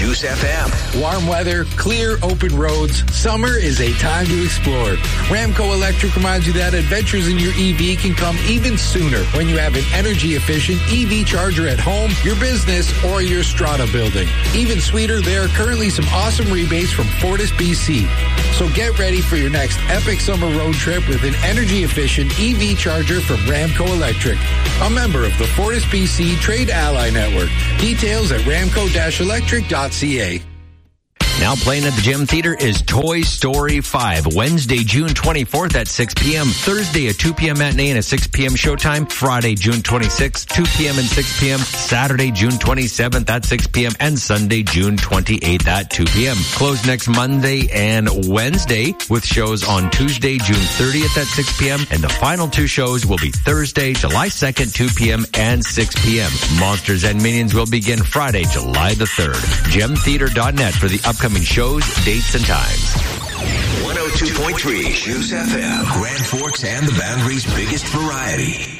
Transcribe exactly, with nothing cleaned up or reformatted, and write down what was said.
Juice F M. Warm weather, clear, open roads. Summer is a time to explore. Ramco Electric reminds you that adventures in your E V can come even sooner when you have an energy-efficient E V charger at home, your business, or your strata building. Even sweeter, there are currently some awesome rebates from Fortis B C. So get ready for your next epic summer road trip with an energy-efficient E V charger from Ramco Electric, a member of the Fortis B C Trade Ally Network. Details at ramco dash electric dot c a. Now playing at the Gem Theater is Toy Story five, Wednesday, June twenty-fourth at six p.m., Thursday, a two p.m. matinee and a six p.m. showtime, Friday, June twenty-sixth, two p.m. and six p.m., Saturday, June twenty-seventh at six p.m., and Sunday, June twenty-eighth at two p.m. Closed next Monday and Wednesday with shows on Tuesday, June thirtieth at six p.m., and the final two shows will be Thursday, July second, two p.m. and six p.m. Monsters and Minions will begin Friday, July the third. gem theater dot net for the upcoming shows, dates, and times. one oh two point three Juice F M, Grand Forks and the Boundary's biggest variety.